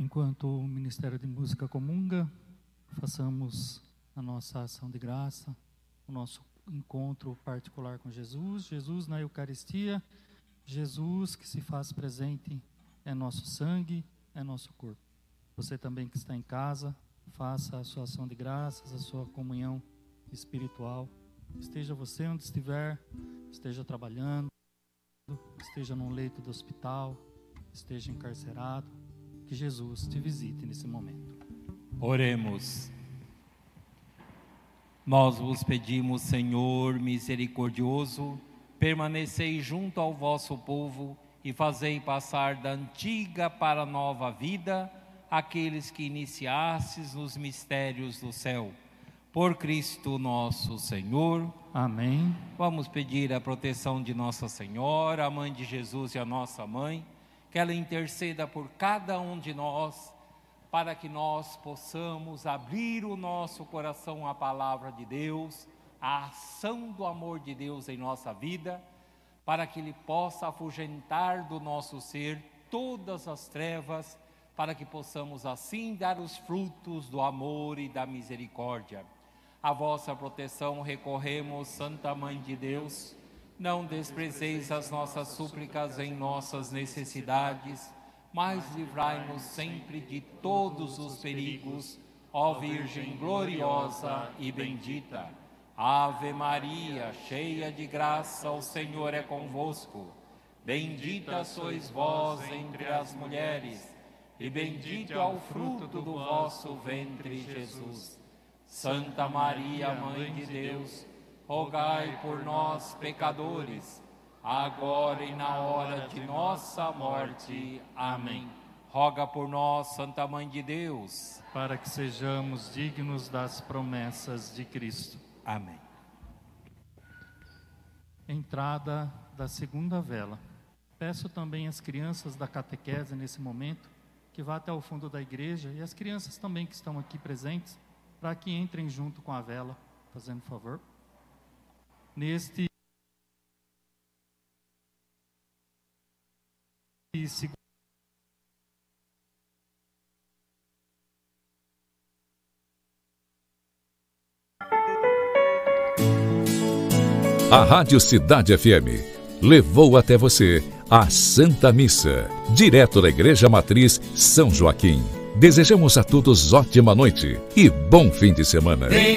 Enquanto o Ministério de Música comunga, façamos a nossa ação de graça, o nosso encontro particular com Jesus, Jesus na Eucaristia, Jesus que se faz presente é nosso sangue, é nosso corpo. Você também que está em casa, faça a sua ação de graças, a sua comunhão espiritual. Esteja você onde estiver, esteja trabalhando, esteja num leito do hospital, esteja encarcerado, que Jesus te visite nesse momento. Oremos. Nós vos pedimos, Senhor misericordioso, permanecei junto ao vosso povo e fazei passar da antiga para a nova vida aqueles que iniciastes nos mistérios do céu. Por Cristo nosso Senhor. Amém. Vamos pedir a proteção de Nossa Senhora, a Mãe de Jesus e a nossa Mãe, que ela interceda por cada um de nós, para que nós possamos abrir o nosso coração à palavra de Deus, à ação do amor de Deus em nossa vida, para que Ele possa afugentar do nosso ser todas as trevas, para que possamos assim dar os frutos do amor e da misericórdia. A vossa proteção recorremos, Santa Mãe de Deus. Não desprezeis as nossas súplicas em nossas necessidades, mas livrai-nos sempre de todos os perigos, ó Virgem gloriosa e bendita. Ave Maria, cheia de graça, o Senhor é convosco. Bendita sois vós entre as mulheres, e bendito é o fruto do vosso ventre, Jesus. Santa Maria, Mãe de Deus, rogai por nós, pecadores, agora e na hora de nossa morte. Amém. Roga por nós, Santa Mãe de Deus, para que sejamos dignos das promessas de Cristo. Amém. Entrada da segunda vela. Peço também às crianças da catequese nesse momento que vá até o fundo da igreja, e as crianças também que estão aqui presentes, para que entrem junto com a vela, fazendo favor. Neste segundo a Rádio Cidade FM levou até você a Santa Missa, direto da Igreja Matriz São Joaquim. Desejamos a todos ótima noite e bom fim de semana.